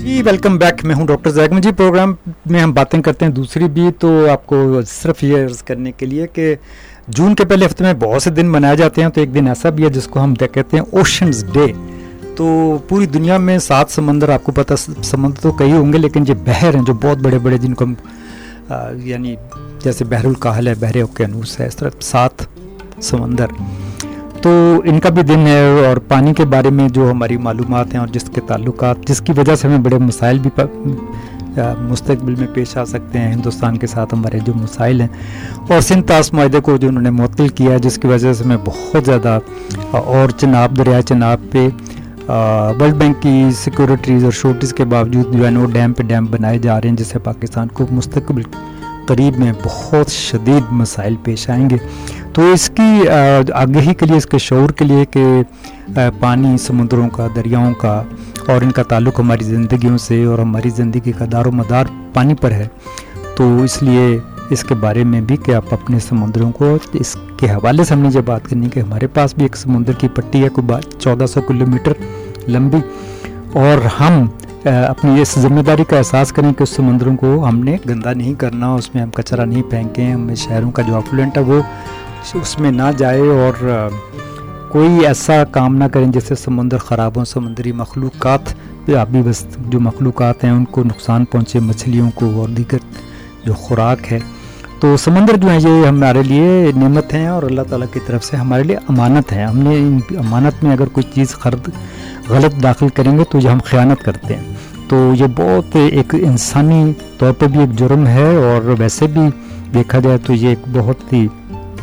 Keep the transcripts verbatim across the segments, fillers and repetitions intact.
जी welcome back. मैं हूं doctor जैकमन जी। Programme में हम बातें करते हैं दूसरी भी, तो आपको सिर्फ ये अर्ज़ करने के लिए कि जून के पहले हफ्ते में बहुत से दिन मनाए जाते हैं, तो एक दिन ऐसा भी है जिसको हम कहते हैं ओशंस डे। तो पूरी दुनिया में सात समंदर, आपको पता समंदर तो कई होंगे, लेकिन ये बहर हैं जो बहुत बड़े बड़े, जिनको हम यानी जैसे बहरुल काहल है, बहरे ओकेनूस है, इस तरह सात समंदर, तो इनका भी दिन है। और पानी के बारे में जो हमारी मालूमात हैं और जिसके ताल्लुकात, जिसकी वजह से हमें बड़े मसाइल भी मुस्तकबिल में पेश आ सकते हैं, हिंदुस्तान के साथ हमारे जो मसाइल हैं, और सिंध ताश माहदे को जो उन्होंने मुअत्तल किया है, जिसकी वजह से हमें बहुत ज़्यादा, और चनाब दरिया चनाब पे वर्ल्ड बैंक की सिक्योरिटीज़ और शॉर्टेज के बावजूद जो है वो डैम पे डैम बनाए जा रहे हैं, जिससे पाकिस्तान को मुस्तकबिल करीब में बहुत शदीद मसाइल पेश आएंगे। तो इसकी आगाही के लिए, इसके शऊर के लिए कि पानी, समुद्रों का, दरियाओं का, और इनका ताल्लुक़ हमारी ज़िंदगियों से, और हमारी ज़िंदगी का दारो मदार पानी पर है, तो इसलिए इसके बारे में भी कि आप अपने समुद्रों को, इसके हवाले से हमने जब बात करनी कि हमारे पास भी एक समुद्र की पट्टी है कोई चौदह सौ किलोमीटर लंबी, और हम अपनी इस जिम्मेदारी का एहसास करें कि उस समुद्रों को हमने गंदा नहीं करना, उसमें हम कचरा नहीं फेंकें, हमें शहरों का जो अफ्लुएंट है वो उसमें ना जाए, और कोई ऐसा काम ना करें जिससे समुद्र ख़राब हो, समुद्री मखलूक़ात, आबी बस जो मखलूक़ात हैं उनको नुकसान पहुँचे, मछलियों को और दीगर जो खुराक है। तो समंदर जो है ये हमारे लिए नेमत हैं और अल्लाह ताला की तरफ से हमारे लिए अमानत है। हमने इन अमानत में अगर कोई चीज़ खर्द गलत दाखिल करेंगे तो ये हम ख़यानत करते हैं। तो ये बहुत एक इंसानी तौर पर भी एक जुर्म है, और वैसे भी देखा जाए तो ये एक बहुत ही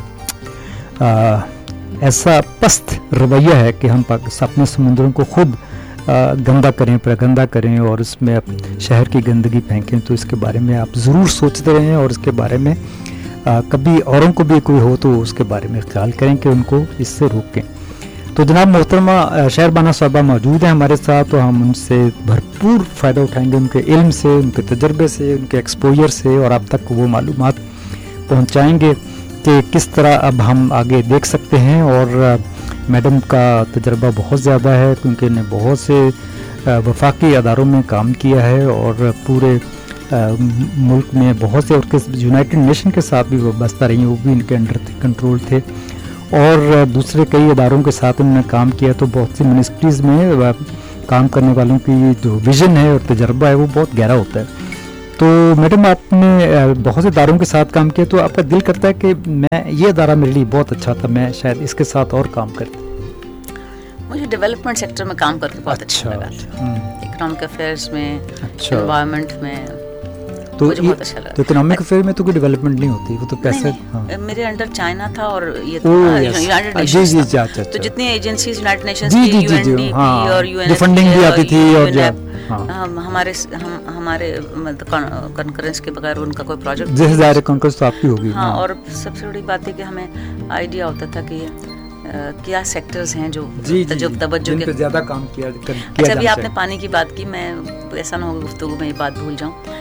आ, ऐसा पस्त रवैया है कि हम अपने समुद्रों को खुद आ, गंदा करें, प्रगंदा करें, और इसमें शहर की गंदगी फेंकें। तो इसके बारे में आप ज़रूर सोचते रहें, और इसके बारे में आ, कभी औरों को भी कोई हो तो उसके बारे में ख्याल करें कि उनको इससे रोकें। तो जनाब मोहतरमा शहरबाना साहबा मौजूद हैं हमारे साथ, तो हम उनसे भरपूर फ़ायदा उठाएंगे, उनके इल्म से, उनके तजर्बे से, उनके एक्सपोजर से, और आप तक वो मालूमात पहुँचाएँगे कि किस तरह अब हम आगे देख सकते हैं। और मैडम का तजर्बा बहुत ज़्यादा है, क्योंकि इन्हें बहुत से वफाकी अदारों में काम किया है, और पूरे मुल्क में बहुत से, और यूनाइटेड नेशन के साथ भी वाबस्ता रही हैं, वो भी इनके अंडर कंट्रोल थे, और दूसरे कई अदारों के साथ उन्होंने काम किया। तो बहुत सी मिनिस्ट्रीज़ में काम करने वालों की जो विज़न है और तजर्बा है वो बहुत गहरा होता है। तो मैडम आपने बहुत से इदारों के साथ काम किया, तो आपका दिल करता है कि मैं ये इदारा मेरे लिए बहुत अच्छा था, मैं शायद इसके साथ और काम करती। मुझे डेवलपमेंट सेक्टर में काम करके बहुत अच्छा, अच्छा लगा, इकोनॉमिक अफेयर्स में, अच्छा, एनवायरनमेंट में, तो मुझे बहुत अच्छा लगा। तो इकोनॉमिक अफेयर में तो कोई डेवलपमेंट नहीं होती, वो तो कैसे? हाँ। मेरे अंडर चाइना था और ये यूनाइटेड नेशंस था, तो जितनी एजेंसीज यूनाइटेड नेशंस की, यूएनडीपी और यूएन फंडिंग भी आती थी, और हम हमारे हम हमारे कॉन्करेंस के बगैर उनका कोई प्रोजेक्ट, जैसे ज़ाहिर कॉन्करेंस तो आपकी होगी। हाँ, और सबसे बड़ी बात है कि हमें आइडिया होता था कि क्या सेक्टर्स हैं जो जो तवज्जो के ज़्यादा काम किया। अच्छा, अभी आपने पानी की बात की, मैं ऐसा ना हो गुफ्तगू में ये बात भूल जाऊँ।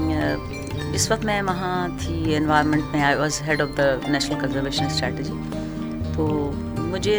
इस वक्त मैं वहाँ थी एनवायरनमेंट में, I was head of the national conservation strategy. तो मुझे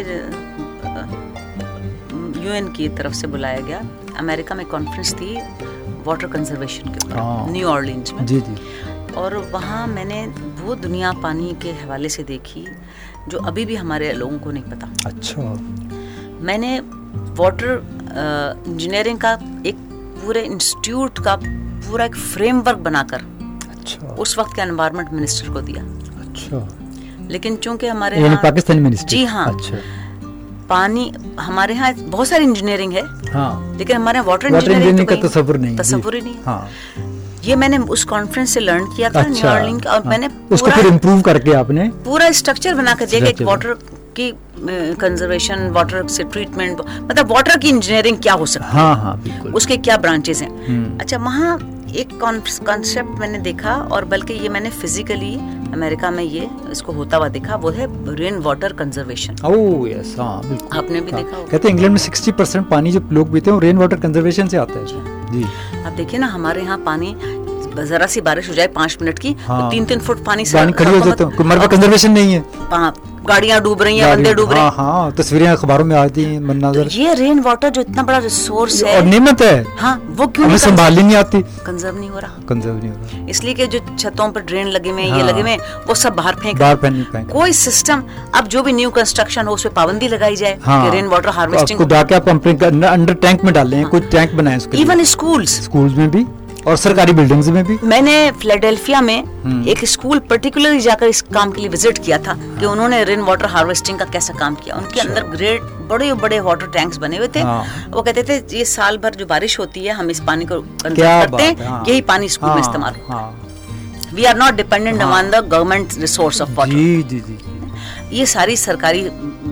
यूएन की तरफ से बुलाया गया, अमेरिका में कॉन्फ्रेंस थी वाटर कंजर्वेशन के ऊपर, न्यू ऑरलीन्स में। जी जी। और वहाँ मैंने वो दुनिया पानी के हवाले से देखी जो अभी भी हमारे लोगों को नहीं पता। अच्छा। मैंने वाटर इंजीनियरिंग का एक पूरे इंस्टीट्यूट का पूरा एक फ्रेमवर्क बनाकर, अच्छा, उस वक्त के एनवायरनमेंट मिनिस्टर को दिया। अच्छा। लेकिन चूंकि हमारे यहाँ पाकिस्तानी मिनिस्टर, जी हाँ, अच्छा, पानी हमारे यहाँ बहुत सारी इंजीनियरिंग है, हाँ, लेकिन हमारे यहाँ वाटर इंजीनियरिंग का तस्वुर नहीं, तस्वुर ही नहीं। हाँ। ये मैंने उस कॉन्फ्रेंस से लर्न किया था, न्यू ऑरलीन्स, और मैंने उसको फिर इम्प्रूव करके आपने पूरा स्ट्रक्चर बना कर दिया, एक वाटर की कंजर्वेशन, वाटर से ट्रीटमेंट, मतलब वाटर की इंजीनियरिंग क्या हो सकती है, हाँ हाँ बिल्कुल, उसके क्या ब्रांचेस हैं। अच्छा, वहाँ एक कॉन्सेप्ट मैंने देखा, और बल्कि ये मैंने फिजिकली अमेरिका में ये इसको होता हुआ देखा, वो है rain water conservation. Oh yes, हाँ बिल्कुल, आपने भी देखा होगा। कहते हैं इंग्लैंड में साठ परसेंट पानी जो लोग पीते हैं वो रेन वाटर कंजर्वेशन से आता है। जी, आप देखिए ना, हमारे यहाँ पानी जरा सी बारिश हो जाए पांच मिनट की, हाँ, तो तीन तीन फुट पानी से खड़ी हो जाते हैं, मलबा कंजर्वेशन नहीं है, गाड़ियां डूब रही हैं, बंदे डूब रहे हैं। हाँ, हाँ, तस्वीरें अखबारों में आती हैं मंजर। तो ये रेन वाटर जो इतना बड़ा रिसोर्स है और नेमत है, हाँ, वो क्यों हमें संभालनी नहीं आती, कंजर्व नहीं हो रहा, कंजर्व नहीं हो रहा, इसलिए कि जो छतों पर ड्रेन लगे हुए हाँ, ये लगे हुए वो सब बाहर फेंक बाहर फेंक पाएंगे। कोई सिस्टम, अब जो भी न्यू कंस्ट्रक्शन हो उस पर पाबंदी लगाई जाए, हाँ, कि रेन वाटर हार्वेस्टिंग को जाके आप अंडर टैंक में डालें, कोई टैंक बनाए उसके लिए। इवन स्कूल्स स्कूल्स में भी और सरकारी बिल्डिंग्स में भी। मैंने फिलाडेल्फिया में एक स्कूल पर्टिकुलरली जाकर इस काम के लिए विजिट किया था, हाँ, कि उन्होंने रेन वाटर हार्वेस्टिंग का कैसा काम किया। उनके अंदर ग्रेट बड़े बड़े वाटर टैंक्स बने हुए थे, हाँ, वो कहते थे ये साल भर जो बारिश होती है हम इस पानी को कंजर्व करते हैं, हाँ, यही पानी स्कूल हाँ, में इस्तेमाल होता है। We are not dependent on the government resource of water. जी जी जी, ये सारी सरकारी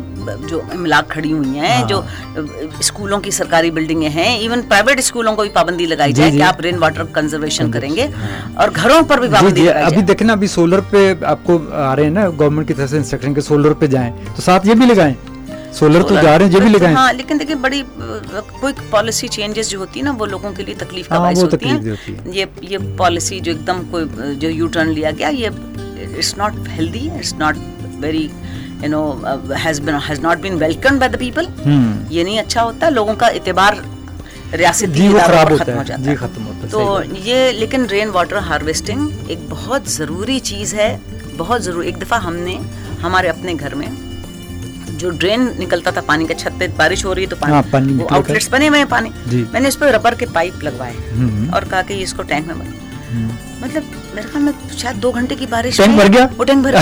जो इमलाक खड़ी हुई हैं, हाँ, जो स्कूलों की सरकारी बिल्डिंगें हैं, इवन प्राइवेट स्कूलों को भी पाबंदी लगाई जाए कि आप रेन वाटर कंजर्वेशन करेंगे, हाँ, और घरों पर भी पाबंदी लगाई जाए। अभी देखें ना, अभी सोलर पे आपको आ रहे हैं ना गवर्नमेंट की तरफ से इंस्ट्रक्शन के सोलर पे जाएं, तो साथ ये भी लगाएं, सोलर तो जा रहे हैं, ये भी लगाएं। हाँ, लेकिन देखिए बड़ी क्विक पॉलिसी चेंजेस जो होती है ना, वो लोगों के लिए तकलीफ का बायस होती है। ये ये पॉलिसी जो एकदम कोई जो यू टर्न लिया गया, ये it's not healthy, it's not very you know uh, has been has not been welcomed by the people। hmm. ये नहीं अच्छा होता, लोगों का इतिबार रियासती इदारों पर खत्म हो जाता है, खत्म होता है। तो ये लेकिन रेन वाटर हार्वेस्टिंग एक बहुत ज़रूरी चीज़ है, बहुत ज़रूरी। एक दफ़ा हमने हमारे अपने घर में जो ड्रेन निकलता था पानी का, छत पे बारिश हो रही है तो पानी, हाँ, पानी वो आउटलेट्स बने हुए हैं पानी, मैंने इस पर रबर के पाइप लगवाए और कहा कि इसको टैंक में भर, मतलब मेरे ख्याल में शायद दो घंटे की बारिश टैंक भर गया, वो टैंक भर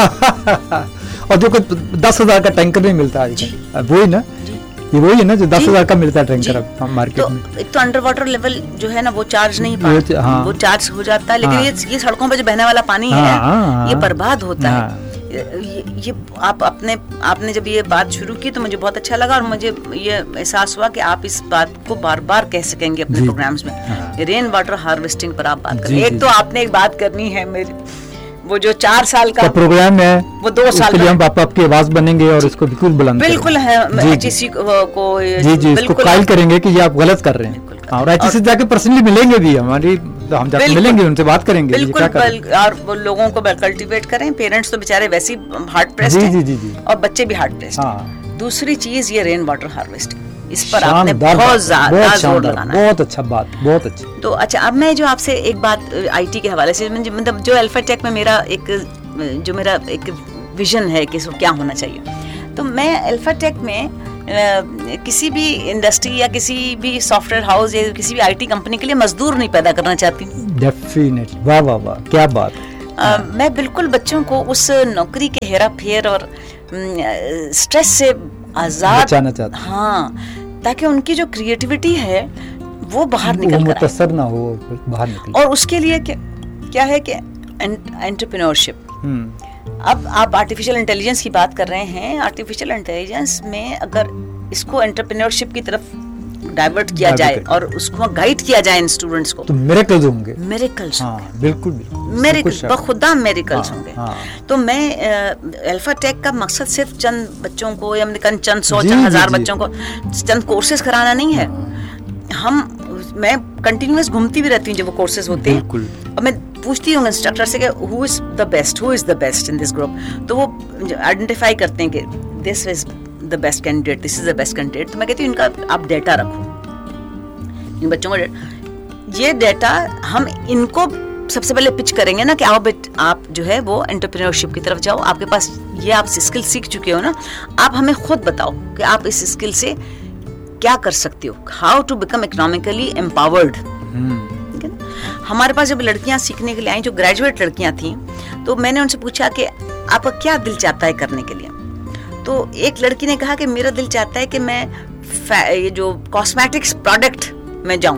गया। और जो दस हजार का टैंकर नहीं मिलता है, वही ना, ये वही है ना जो दस हजार का मिलता है टैंकर अब मार्केट में। तो एक तो अंडर वाटर लेवल जो है ना वो चार्ज नहीं पाता, हाँ, वो चार्ज हो जाता है, लेकिन हाँ, ये ये सड़कों पे जो बहने वाला पानी हाँ, है हाँ, ये बर्बाद होता हाँ, है। ये, ये आप अपने आपने जब ये बात शुरू की तो मुझे बहुत अच्छा लगा, और मुझे ये एहसास हुआ कि आप इस बात को बार बार कह सकेंगे अपने प्रोग्राम्स में, हाँ, रेन वाटर हार्वेस्टिंग पर आप बात करें। एक तो आपने एक बात करनी है, मेरी वो जो चार साल का प्रोग्राम है वो दो साल के लिए हम आपकी की आवाज बनेंगे और इसको बिल्कुल बुलंद बिल्कुल है किसी को जी जी इसको कायल करेंगे कि ये आप गलत कर रहे हैं, और एच से जाके पर्सनली मिलेंगे भी, हमारी हम जाके मिलेंगे, उनसे बात करेंगे बिल्कुल, और वो लोगों को कल्टीवेट करें। पेरेंट्स तो बेचारे वैसे ही हार्ट प्रेस्ड हैं और बच्चे भी हार्ट प्रेस्ड। दूसरी चीज ये रेन वाटर हार्वेस्टिंग, इस पर आपने बहुत ज्यादा जोर लगाना है। बहुत अच्छा बात, बहुत अच्छी। तो अच्छा, अब मैं जो आपसे एक बात आईटी के हवाले से, मतलब जो अल्फा टेक में मेरा एक जो मेरा एक विजन है कि इसको क्या होना चाहिए, तो मैं अल्फा टेक में आ, किसी भी इंडस्ट्री या किसी भी सॉफ्टवेयर हाउस या किसी भी आईटी कंपनी के लिए मजदूर नहीं पैदा करना चाहती। डेफिनेटली, वाह वाह वाह, क्या बात। आ, मैं बिल्कुल बच्चों को उस नौकरी के हेरा फेर और स्ट्रेस से आजाद बचाना चाहता, हाँ, ताकि उनकी जो क्रिएटिविटी है वो बाहर निकल कर मुतसर ना हो, बाहर निकले। और उसके लिए क्या क्या है कि एंटरप्रेन्योरशिप। अब आप आर्टिफिशियल इंटेलिजेंस की बात कर रहे हैं, आर्टिफिशियल इंटेलिजेंस में अगर इसको एंटरप्रेन्योरशिप की तरफ डाइवर्ट किया जाए और उसको गाइड किया जाए इन स्टूडेंट्स को, तो मिरेकल्स होंगे, मिरेकल्स हाँ, बिल्कुल बिल्कुल मिरेकल्स, बखुदा मिरेकल्स हाँ, होंगे। हाँ। तो मैं अल्फा टेक का मकसद सिर्फ चंद बच्चों को या चंद सौ चंद हजार बच्चों को चंद कोर्सेज कराना नहीं है। हम मैं कंटिन्यूअस घूमती भी रहती हूँ जब वो कोर्सेज होते हैं, और मैं पूछती हूँ इंस्ट्रक्टर से कि who is the best, who is the best in this group, तो वो आइडेंटिफाई करते हैं कि this is the best candidate, this is the best candidate. तो मैं कहती हूँ इनका आप डेटा रखो, इन बच्चों का ये डेटा हम इनको सबसे पहले पिच करेंगे ना कि आओ बेट आप जो है वो एंटरप्रेन्योरशिप की तरफ जाओ, आपके पास ये आप स्किल सीख चुके हो ना, आप हमें खुद बताओ कि आप इस स्किल से क्या कर सकते हो, how to become economically empowered. हमारे पास जब लड़कियां सीखने के लिए आई, जो ग्रेजुएट लड़कियां थी, तो मैंने उनसे पूछा कि आपका क्या दिल चाहता है करने के लिए। तो एक लड़की ने कहा कि मेरा दिल चाहता है कि मैं ये जो कॉस्मेटिक्स प्रोडक्ट में जाऊं,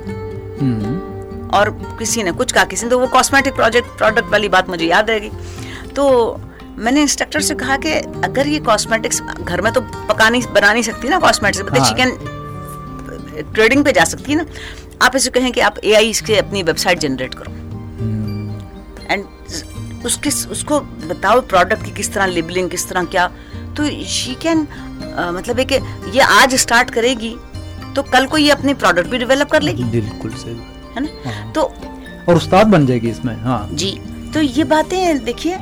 और किसी ने कुछ कहा, किसी ने, तो वो कॉस्मेटिक प्रोजेक्ट प्रोडक्ट वाली बात मुझे याद रहेगी। तो मैंने इंस्ट्रक्टर से कहा कि अगर ये कॉस्मेटिक्स घर में तो पका नहीं बना नहीं सकती ना कॉस्मेटिक्स, बट चिकन ट्रेडिंग पे जा सकती है ना, आप इसे कहें कि आप एआई से अपनी वेबसाइट जनरेट करो एंड उसके उसको बताओ प्रोडक्ट की किस तरह लेबलिंग, किस तरह क्या, तो शी कैन मतलब है कि ये आज स्टार्ट करेगी तो कल को ये अपनी प्रोडक्ट भी डेवलप कर लेगी। बिल्कुल सही है ना। तो और उस्ताद बन जाएगी इसमें। हाँ जी, तो ये बातें देखिए,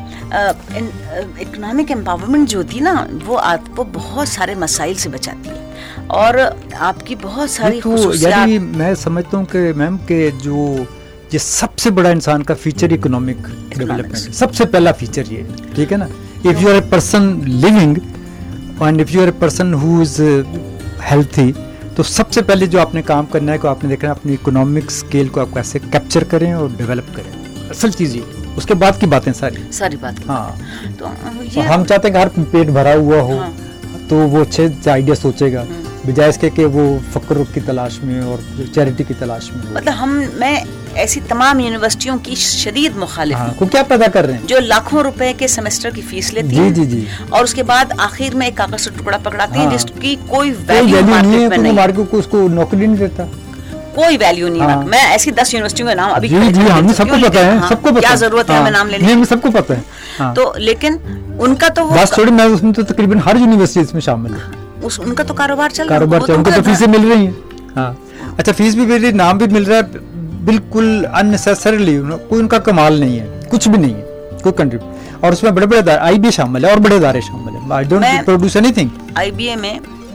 इकोनॉमिक एम्पावरमेंट जो होती है ना, वो आपको बहुत सारे मसाइल से बचाती है और आपकी बहुत सारी खुसूसियात। यानी मैं समझता हूँ कि मैम के जो ये सबसे बड़ा इंसान का फीचर इकोनॉमिक डेवलपमेंट, सबसे पहला फीचर ये, ठीक है ना। If you R a person living and if you R a person who is healthy, तो सबसे पहले जो आपने काम करना है कि आपने देखना है अपनी इकोनॉमिक स्केल को आप कैसे कैप्चर करें और डेवलप करें, असल चीज़ ये। उसके बाद की बातें सारी सारी बात। हाँ, तो ये हम चाहते हैं कि हर पेट भरा हुआ हो। हाँ। तो वो अच्छे आइडिया सोचेगा बजाय इसके कि वो फक्र की तलाश में और चैरिटी की तलाश में। मतलब हम मैं ऐसी तमाम यूनिवर्सिटियों की शदीद मुखालिफ हूँ। हाँ, को क्या पैदा कर रहे हैं जो लाखों रुपए के सेमेस्टर की फीस लेती जी, हैं जी, जी। और उसके बाद आखिर में एक कागज का टुकड़ा पकड़ाते हैं। हाँ। जिसकी कोई वैल्यू नहीं है, कोई मार्केट को उसको नौकरी नहीं देता, कोई वैल्यू नहीं। हाँ। मैं ऐसी दस यूनिवर्सिटियों का नाम अभी जी जी हमें सबको पता है। हाँ, सबको पता क्या जरूरत है हमें नाम लेने की, हमें सबको पता है। हाँ। तो लेकिन उनका तो बस थोड़ी, मैं उसमें तो तकरीबन हर यूनिवर्सिटी इसमें शामिल है। उस उनका तो कारोबार चल रहा है, कारोबार चल, उनको तो फीसें मिल रही हैं। हाँ, अच्छा फीस भी मिल रही, नाम भी मिल रहा है, बिल्कुल अननेसेसरीली। कोई उनका कमाल नहीं है, कुछ भी नहीं है, कोई कंट्रीब्यूट। और उसमें बड़े बड़े आई बी ए शामिल है और बड़े इदारे शामिल है। I don't produce anything. I B ए में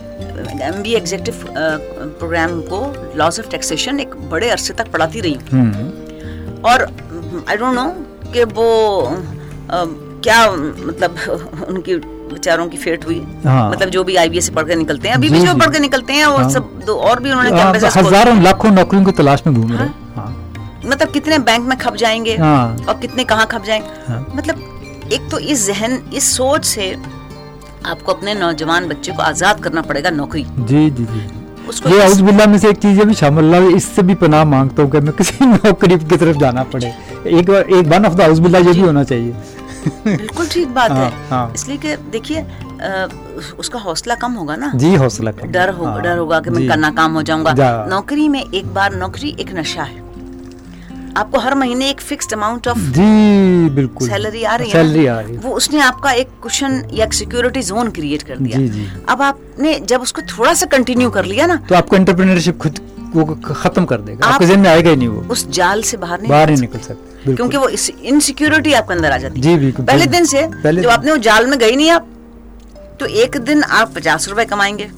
एम बी ए एग्जीक्यूटिव प्रोग्राम को लॉज ऑफ टैक्सेशन एक बड़े अरसे तक पढ़ाती रही हूँ और आई डोंट नो कि वो आ, क्या मतलब उनकी बेचारों की फेट हुई। हाँ। मतलब जो भी आई बी ए से पढ़ के निकलते हैं, अभी भी जो पढ़ के निकलते हैं और हाँ। सब दो और भी उन्होंने कैंपस हजारों लाखों नौकरियों की तलाश में घूम रहे हैं। हाँ। मतलब कितने बैंक में खप जाएंगे हाँ। और कितने कहाँ खप जाएंगे। हाँ। मतलब एक तो इस जहन, इस सोच से आपको अपने नौजवान बच्चे को आजाद करना पड़ेगा नौकरी। जी जी जी, ये औज़ुबिल्लाह में से एक चीज भी शामिल है। इससे भी पनाह मांगता हूँ कि मैं किसी नौकरी की तरफ जाना पड़े। एक एक वन ऑफ द औज़ुबिल्लाह ये भी होना चाहिए। बिल्कुल ठीक बात हाँ, है। हाँ। इसलिए कि देखिए उसका हौसला कम होगा ना जी, हौसला कम, डर होगा। हाँ, डर होगा कि मैं करना काम हो जाऊंगा। नौकरी में एक बार नौकरी एक नशा है। आपको हर महीने एक फिक्स्ड अमाउंट ऑफ जी बिल्कुल सैलरी आ रही है, सैलरी आ रही है। वो उसने आपका एक कुशन या एक सिक्योरिटी जोन क्रिएट कर दिया। जी, जी। अब आपने जब उसको थोड़ा सा कंटिन्यू कर लिया ना, तो आपको एंटरप्रेन्योरशिप खुद वो खत्म कर देगा। आपके ज़हन में आएगा ही नहीं, वो उस जाल से बाहर नहीं बाहर नहीं निकल सकते, क्योंकि वो इनसिक्योरिटी आपके अंदर आ जाती है। जी बिल्कुल। पहले दिन से जब आपने वो जाल में गई नहीं आप, तो एक दिन आप पचास रुपए कमाएंगे,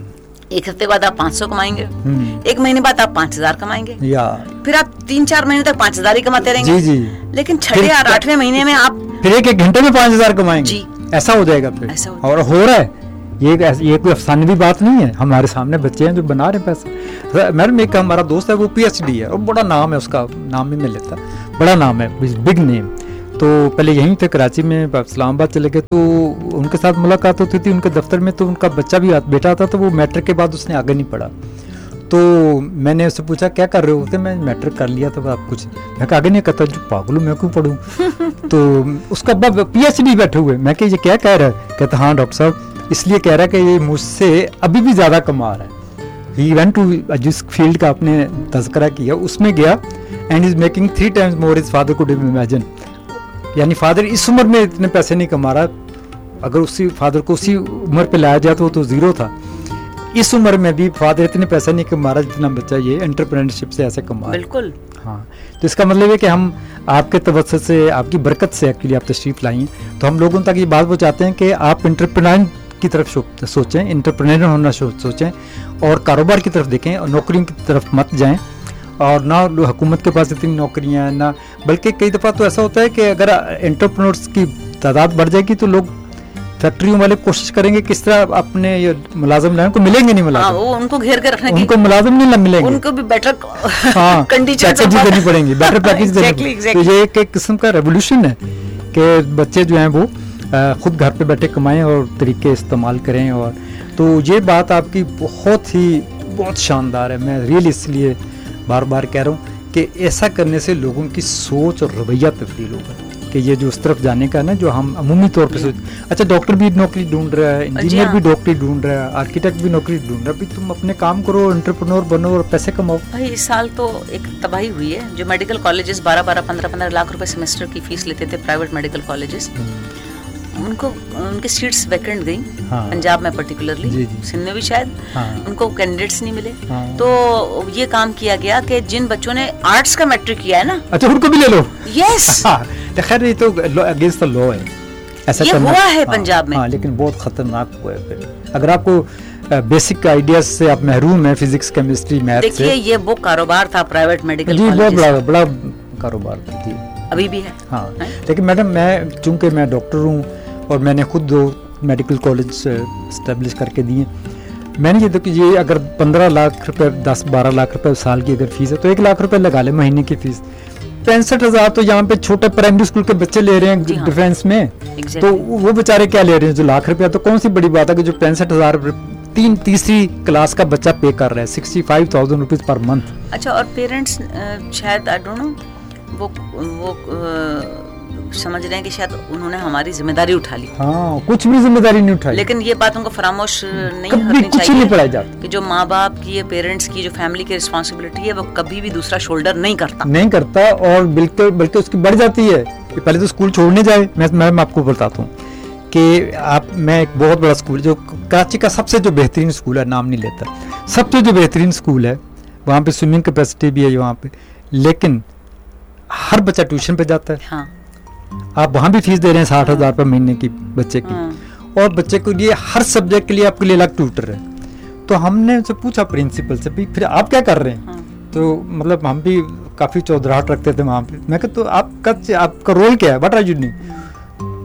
एक हफ्ते बाद आप पाँच सौ कमाएंगे, एक महीने बाद आप पाँच हजार कमाएंगे, या फिर आप तीन चार महीने तक पाँच हजार ही कमाते रहेंगे। जी जी। लेकिन छठे और आठवें महीने में आप फिर एक एक घंटे में पाँच हजार कमाएंगे। जी, ऐसा हो जाएगा फिर। ऐसा और हो रहा है ये, ये कोई अफसानवी बात नहीं है। हमारे सामने बच्चे हैं जो बना रहे पैसा। मैडम एक हमारा दोस्त है, वो पी एच डी है और बड़ा नाम है उसका, नाम ही मैं लेता, बड़ा नाम है, बिग नेम। तो पहले यहीं थे कराची में, इस्लामाबाद चले गए, तो उनके साथ मुलाकात होती थी उनके दफ्तर में। तो उनका बच्चा भी बेटा था, तो वो मैट्रिक के बाद उसने आगे नहीं पढ़ा। तो मैंने उससे पूछा क्या कर रहे हो? तो मैं मैट्रिक कर लिया था, आप कुछ मैं आगे नहीं कहता, जो पागल मैं क्यों पढ़ूँ। तो उसका पी एच डी बैठे हुए। मैं कि ये क्या कह रहा है? कहता हाँ डॉक्टर साहब, इसलिए कह रहा है कि ये मुझसे अभी भी ज़्यादा कमा रहा है। ही वेंट टू, जिस फील्ड का आपने तज़किरा किया उसमें गया, and is making three times more is father could imagine. यानी फादर इस उम्र में इतने पैसे नहीं कमा रहा। अगर उसी फादर को उसी उम्र पे लाया जाए तो वो तो जीरो था। इस उम्र में भी फादर इतने पैसे नहीं कमा रहा जितना बच्चा ये एंटरप्रेन्योरशिप से ऐसे कमा रहा। बिल्कुल। हाँ, तो इसका मतलब है कि हम आपके तवज्जुह से, आपकी बरकत से एक्चुअली आप तशरीफ़ लाई हैं, तो हम लोगों तक ये बात पहुँचाते हैं कि आप एंटरप्रेन्योर की तरफ सोचें, एंटरप्रेन्योर होना सोचें और कारोबार की तरफ देखें और नौकरियों की तरफ मत जाएं। और ना हुकूमत के पास इतनी नौकरियां हैं ना, बल्कि कई दफ़ा तो ऐसा होता है कि अगर एंटरप्रेन्योर्स की तादाद बढ़ जाएगी तो लोग फैक्ट्रियों वाले कोशिश करेंगे किस तरह अपने ये मुलाजिम लाएं, उनको मिलेंगे नहीं मुलाजिम। वो उनको घेर कर रखने की, उनको मुलाजिम नहीं मिलेंगे, उनको भी बेटर हाँ कंडीशन देनी पड़ेंगी, बेटर पैकेज देनी। तो ये एक किस्म का रेवोल्यूशन है कि बच्चे जो हैं वो खुद घर पे बैठे कमाएं और तरीके इस्तेमाल करें। और तो ये बात आपकी बहुत ही बहुत शानदार है। मैं रियली इसलिए बार बार कह रहा हूँ कि ऐसा करने से लोगों की सोच और रवैया तब्दील होगा कि ये जो उस तरफ जाने का ना, जो हम अमूमी तौर पे सोच, अच्छा डॉक्टर भी नौकरी ढूंढ रहा है, इंजीनियर भी नौकरी ढूंढ रहा है, आर्किटेक्ट भी नौकरी ढूंढ रहा है, भाई तुम अपने काम करो, एंटरप्रेन्योर बनो और पैसे कमाओ। भाई इस साल तो एक तबाही हुई है। जो मेडिकल कॉलेजेस बारह बारह पंद्रह पंद्रह लाख रुपए सेमेस्टर की फीस लेते थे, प्राइवेट मेडिकल कॉलेजेस, उनको उनके सीट्स वैकेंट गई, हाँ। पंजाब में पर्टिकुलरली, सिंध में भी शायद, हाँ। उनको कैंडिडेट्स नहीं मिले, हाँ। तो ये काम किया गया कि जिन बच्चों ने आर्ट्स का मैट्रिक किया है ना, अच्छा उनको भी ले लो। यस, खैर ये तो अगेंस्ट द लॉ है, ऐसा ये हुआ है पंजाब में, हाँ, लेकिन बहुत खतरनाक हुआ है। फिर अगर आपको बेसिक आइडियाज से आप महरूम है, फिजिक्स, केमिस्ट्री, मैथ से, देखिए ये वो कारोबार था प्राइवेट मेडिकल जी, बहुत बड़ा बड़ा कारोबार था जी, अभी भी है, हाँ है? लेकिन मैडम मैं चूंकि मैं डॉक्टर हूँ और मैंने खुद दो मेडिकल कॉलेज इस्टेब्लिश करके दिए, मैंने ये तो कि ये अगर पंद्रह लाख रुपए दस बारह लाख रुपए साल की अगर फीस है तो एक लाख रुपए लगा ले महीने की फीस, पैंसठ हजार तो यहाँ पे छोटे प्राइमरी स्कूल के बच्चे ले रहे हैं हाँ। डिफेंस में, exactly. तो वो बेचारे क्या ले रहे हैं, जो लाख रुपया, तो कौन सी बड़ी बात है कि जो पैंसठ हजार तीन तीसरी क्लास का बच्चा पे कर रहा है, sixty five thousand rupees per month. अच्छा, और पेरेंट्स शायद आई डोंट नो वो वो आ, समझ रहे हैं कि शायद उन्होंने हमारी जिम्मेदारी उठा ली, हाँ, कुछ भी जिम्मेदारी नहीं उठाई, लेकिन ये बात उनको फरामोश नहीं होनी चाहिए, नहीं पढ़ाई जाती कि जो माँ बाप की, ये पेरेंट्स की जो फैमिली की रिस्पॉन्सिबिलिटी है वो कभी भी दूसरा शोल्डर नहीं करता नहीं करता और बिल्कुल बल्कि उसकी बढ़ जाती है कि पहले तो स्कूल छोड़ने जाए। मैं मैं आपको बताता हूँ कि आप, मैं एक बहुत बड़ा स्कूल जो कराची का सबसे जो बेहतरीन स्कूल है, नाम नहीं लेता, सबसे जो बेहतरीन स्कूल है, वहाँ पे स्विमिंग कैपेसिटी भी है वहाँ पे, लेकिन हर बच्चा ट्यूशन पे जाता है, हाँ। आप वहाँ भी फीस दे रहे हैं साठ हजार रुपये महीने की बच्चे की, हाँ। और बच्चे के लिए हर सब्जेक्ट के लिए आपके लिए अलग ट्यूटर है। तो हमने उनसे पूछा प्रिंसिपल से, फिर आप क्या कर रहे हैं, हाँ। तो मतलब हम भी काफ़ी चौधराहट रखते थे वहाँ पे, मैं कहता तो आपका आपका रोल क्या है, व्हाट आर यू डूइंग,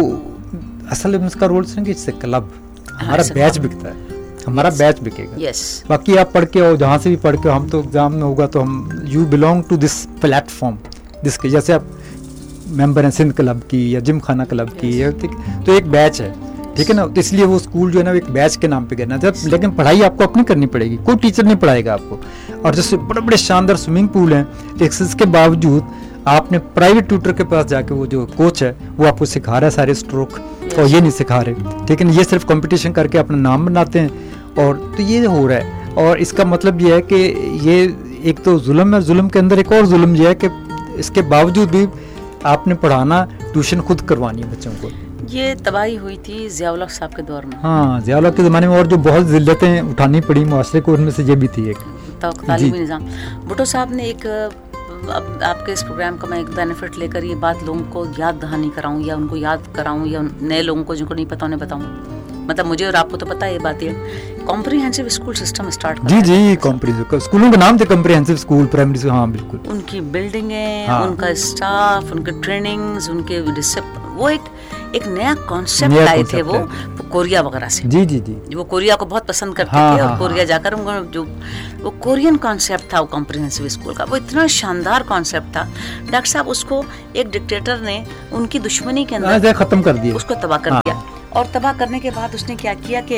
तो असल में उसका रोल सुन कि क्लब हमारा बैच बिकता है, हमारा बैच बिकेगा, yes. बाकी आप पढ़ के आओ जहाँ से भी पढ़ के, हम तो एग्जाम में होगा तो हम you belong to this platform, जिसके जैसे आप मेंबर हैं सिंध क्लब की या जिम खाना क्लब की, yes. तो एक बैच है, ठीक है ना, तो इसलिए वो स्कूल जो है ना एक बैच के नाम पे करना जब, लेकिन पढ़ाई आपको अपनी करनी पड़ेगी, कोई टीचर नहीं पढ़ाएगा आपको। और जैसे बड़े बड़े शानदार स्विमिंग पूल हैं, इसके बावजूद आपने प्राइवेट ट्यूटर के पास जाके, वो जो कोच है वो आपको सिखा रहा है सारे स्ट्रोक, और ये नहीं सिखा रहे, ठीक है ना, ये सिर्फ कंपटीशन करके अपना नाम बनाते हैं, और तो ये हो रहा है। और इसका मतलब ये है कि ये एक तो जुल्म है, जुल्म के अंदर एक और जुल्म ये है कि इसके बावजूद भी आपने पढ़ाना, ट्यूशन खुद करवानी है बच्चों को। ये तबाही हुई थी ज़ियाउल हक साहब के दौर में, हाँ, ज़ियाउल हक के ज़माने में, और जो बहुत जिल्लतें उठानी पड़ी मुआशरे को, उनमें से ये भी थी एक तालीमी निज़ाम। भुट्टो साहब ने एक, अब आपके इस प्रोग्राम का मैं एक बेनिफिट लेकर ये बात लोगों को याद दहानी कराऊं, या उनको याद कराऊं, या नए लोगों को जिनको नहीं पता उन्हें बताऊं, मतलब मुझे और आपको तो पता है ये बात है, कॉम्प्रिहेंसिव स्कूल सिस्टम स्टार्ट जी जी कॉम्प्रिहेंसिव स्कूलों का नाम थे कॉम्प्रिहेंसिव स्कूल प्राइमरी स्कूल, हाँ बिल्कुल। उनकी बिल्डिंगें, हाँ। उनका स्टाफ, उनके ट्रेनिंग्स, उनके वो एक एक नया कॉन्सेप्ट लाए थे वो, वो कोरिया वगैरह से, जी जी जी वो कोरिया को बहुत पसंद करते हाँ, थे, और हाँ, कोरिया हाँ, जाकर उनको जो वो कोरियन कॉन्सेप्ट था वो कॉम्प्रिहेंसिव स्कूल का, वो इतना शानदार कॉन्सेप्ट था, डॉक्टर साहब उसको एक डिक्टेटर ने उनकी दुश्मनी के अंदर खत्म कर दिया, उसको तबाह कर दिया। और तबाह करने के बाद उसने क्या किया कि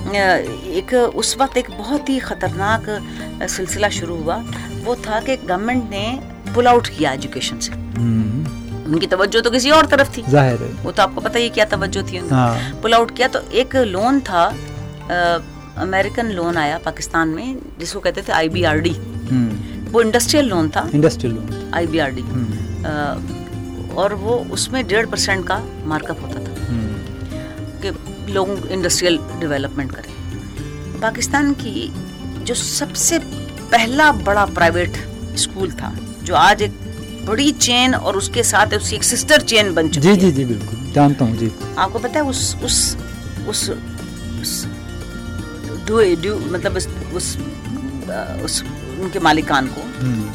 एक उस वक्त एक बहुत ही खतरनाक सिलसिला शुरू हुआ, वो था कि गवर्नमेंट ने पुल आउट किया एजुकेशन से, उनकी तवज्जो तो किसी और तरफ थी, जाहिर है, वो तो आपको पता ही क्या तवज्जो थी उनकी, हाँ। पुल आउट किया तो एक लोन था, अमेरिकन लोन आया पाकिस्तान में जिसको कहते थे आई बी आर डी, वो इंडस्ट्रियल लोन था, इंडस्ट्रियल लोन आई बी आर डी, और वो उसमें डेढ़ परसेंट का मार्कअप होता था कि लोग इंडस्ट्रियल डेवलपमेंट करें। पाकिस्तान की जो सबसे पहला बड़ा प्राइवेट स्कूल था, जो आज एक बड़ी चेन और उसके साथ उसकी एक सिस्टर चेन बन चुकी जी, है, जी जी बिल्कुल जानता हूँ जी, आपको पता है उस उस उस, उस डू, डू, मतलब उस, उस, उस उनके मालिकान को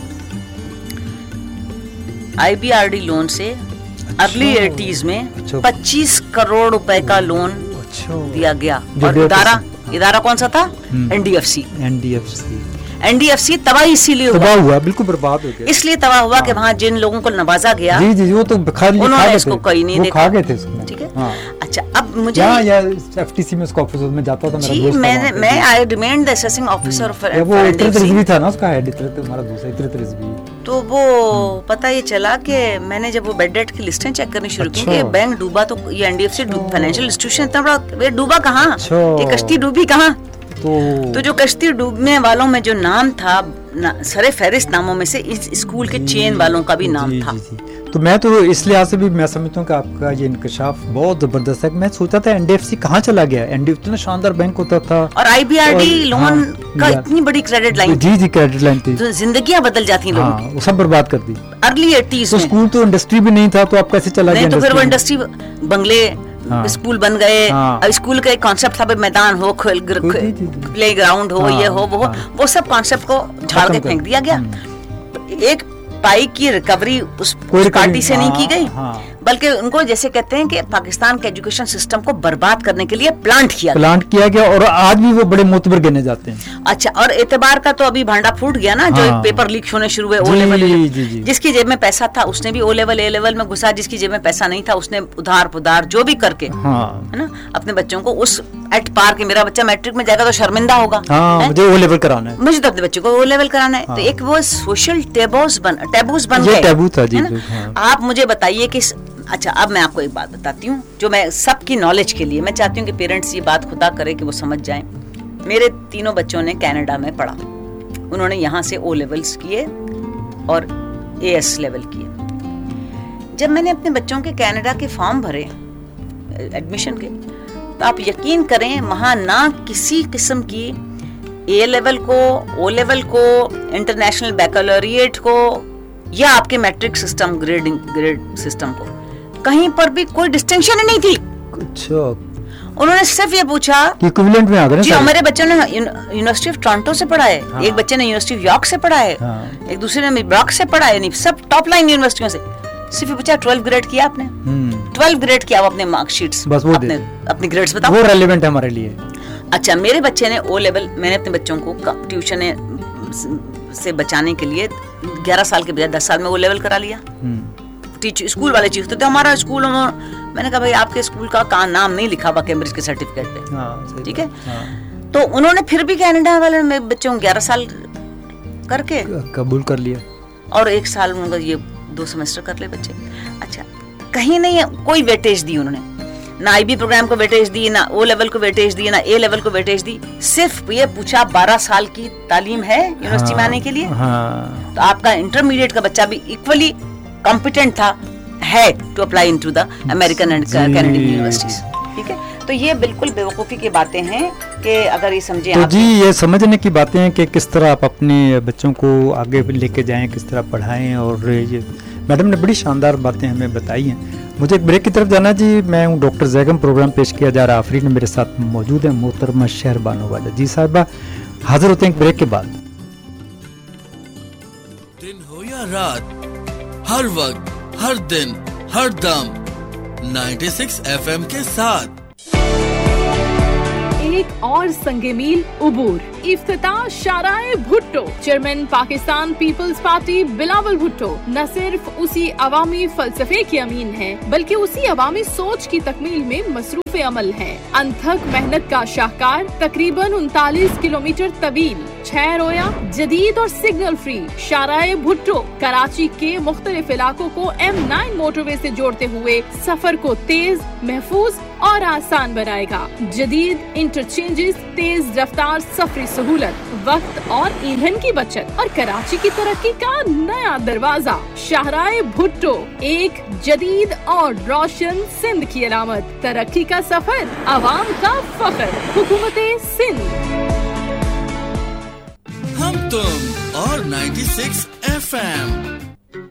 आई बी आर डी लोन से अर्ली एटीज में पच्चीस करोड़ रुपए का लोन दिया गया, और इदारा इदारा कौन सा था, N D F C N D F C N D F C तबाह इसीलिए हुआ, हुआ बिल्कुल बर्बाद हो गया, इसलिए तबाह हुआ कि वहाँ जिन लोगों को नवाजा गया, जी जी वो तो उन्होंने इसको कोई नहीं देखा, खा गए थे इसको, ठीक है, हाँ। अच्छा अब मुझे या एफ टी सी में उसका ऑफिस में जाता था मेरा दोस्त, मैं मैं आई remained the assessing officer of वो इतरत रिजवी था ना उसका हेड, इतरत हमारा दूसरा इतरत रिजवी, तो वो पता ये चला कि मैंने जब वो बेड डेट की लिस्टें चेक करनी शुरू की कि बैंक डूबा, तो ये N D F C financial institution इतना बड़ा, वे डूबा कहाँ, ये कश्ती डूबी कहाँ, तो, तो जो कश्ती डूबने वालों में जो नाम था, सरे फहरिस्त नामों में से इस स्कूल के चेन वालों का भी नाम जी, था। जी, जी। तो मैं तो इस लिहाज से भी मैं समझता हूँ कि आपका ये इंकशाफ बहुत जबरदस्त है। मैं सोचा था एनडीएफसी कहाँ चला गया, एनडीएफसी इतना शानदार बैंक होता था और आईबीआरडी लोन हाँ, का इतनी बड़ी क्रेडिट लाइन जी जी क्रेडिट लाइन थी, तो जिंदगियां बदल जाती हैं लोगों की। वो सब बर्बाद कर दी अर्ली एटीज़ में। तो स्कूल तो इंडस्ट्री भी नहीं था, तो आप कैसे चला गया? तो फिर वो इंडस्ट्री बंगले हाँ, स्कूल बन गए। हाँ, स्कूल का एक कॉन्सेप्ट था, मैदान हो, प्ले ग्राउंड हो, हाँ, ये हो, वो हाँ, वो सब कॉन्सेप्ट को झाड़ के फेंक दिया गया। एक पाई की रिकवरी उस पार्टी से नहीं की गई, बल्कि उनको जैसे कहते हैं कि पाकिस्तान के एजुकेशन सिस्टम को बर्बाद करने के लिए प्लांट किया प्लांट किया गया और आज भी वो बड़े मोतबर गिने जाते हैं। अच्छा, और एतबार का तो अभी भांडा फूट गया ना, जो हाँ, पेपर लीक होने शुरू हुए ओ लेवल। जिसकी जेब में पैसा था उसने भी ओ लेवल ए लेवल में घुसा, जिसकी जेब में पैसा नहीं था उसने उधार पुधार जो भी करके हाँ, है ना, अपने बच्चों को उस एट पार के, मेरा बच्चा मैट्रिक में जाएगा तो शर्मिंदा होगा, हाँ, मुझे ओ लेवल कराना है, मुझे तो अपने बच्चों को ओ लेवल कराना है। तो एक वो सोशल टेबूज बन टेबूज बन गए, टैबू था जी। आप मुझे बताइए कि अच्छा, अब मैं आपको एक बात बताती हूँ जो मैं सबकी नॉलेज के लिए मैं चाहती हूँ कि पेरेंट्स ये बात खुदा करे कि वो समझ जाएं। मेरे तीनों बच्चों ने कनाडा में पढ़ा, उन्होंने यहाँ से ओ लेवल्स किए और ए एस लेवल किए। जब मैंने अपने बच्चों के कनाडा के फॉर्म भरे एडमिशन के, तो आप यकीन करें वहाँ ना किसी किस्म की ए लेवल को, ओ लेवल को, इंटरनेशनल बैकलॉरिएट को या आपके matric system grading grade system को, कहीं पर भी कोई डिस्टिंक्शन ही नहीं थी। अच्छा, उन्होंने सिर्फ ये पूछा कि इक्विवेलेंट में आ गए। जी, हमारे बच्चों ने यूनिवर्सिटी ऑफ टोरंटो से पढ़ा है, हाँ, एक बच्चे ने यूनिवर्सिटी ऑफ यॉर्क से पढ़ा है, हाँ, एक दूसरे ने ब्रॉक से पढ़ा है, नहीं सब टॉप लाइन यूनिवर्सिटियों से। सिर्फ पूछा ट्वेल्व ग्रेड किया आपने, ट्वेल्व ग्रेड किया, वो अपने मार्कशीट्स बस वो अपने अपने ग्रेड्स बताओ, वो रेलेवेंट है हमारे लिए। अच्छा, मेरे बच्चे ने ओ लेवल, मैंने अपने बच्चों को ट्यूशन से बचाने के लिए ग्यारह साल के बजाय दस साल में वो लेवल करा लिया। टीचर स्कूल वाले चीज तो हमारा स्कूल, मैंने कहा भाई आपके स्कूल का, का नाम नहीं लिखा हुआ कैम्ब्रिज के सर्टिफिकेट पे, ठीक है। हाँ। तो उन्होंने फिर भी कनाडा वाले में बच्चों ग्यारह साल करके कबूल कर लिया और एक साल उनका ये दो सेमेस्टर कर ले बच्चे। अच्छा, कहीं नहीं कोई वेटेज दी उन्होंने, ना आईबी प्रोग्राम को वेटेज दी, ना ओ लेवल को वेटेज दी, ना ए लेवल को वेटेज दी। सिर्फ ये पूछा बारह साल की तालीम है यूनिवर्सिटी में आने के लिए, हाँ, तो आपका इंटरमीडिएट का बच्चा भी इक्वली कॉम्पिटेंट था है to apply into the American and Canadian universities, ठीक है। तो ये बिल्कुल बेवकूफ़ी की बातें हैं कि अगर ये समझे तो जी, ये समझने की बातें हैं कि किस तरह आप अपने बच्चों को आगे लेके जाएं, किस तरह पढ़ाएं, और ये मैडम ने बड़ी शानदार बातें हमें बताई हैं। मुझे एक ब्रेक की तरफ जाना जी। मैं हूँ डॉक्टर जैगम, प्रोग्राम पेश किया जा रहा है। आफरीन मेरे साथ मौजूद है, मोहतरमा शहरबानो वाला जी साहिबा। हाजिर होते हैं एक ब्रेक के बाद। दिन हो या रात, हर वक्त, हर दिन, हर दम छियानवे एफ एम के साथ एक और संगे मील उबूर। इफ्तिताह शाराए Bhutto. Chairman Pakistan peoples party Bilawal Bhutto न सिर्फ उसी अवामी फलसफे के अमीन हैं, बल्कि उसी अवामी सोच की तकमील में मसरूफ अमल हैं। अनथक मेहनत का शाहकार, तकरीबन उनतालीस किलोमीटर तवील, छह रोया, जदीद और सिग्नल फ्री शाराए भुट्टो कराची के मुख्तलिफ इलाकों को एम नाइन मोटरवे से जोड़ते हुए सफर को तेज, महफूज और आसान बनाएगा। जदीद इंटरचेंजेस, तेज रफ्तार सफरी सहूलत, वक्त और ईंधन की बचत और कराची की तरक्की का नया दरवाजा। शाहराए भुट्टो, एक जदीद और रोशन सिंध की अलामत। तरक्की का सफर, आवाम का फख्र। हुकूमते सिंध। हम तुम और छियानवे एफ एम।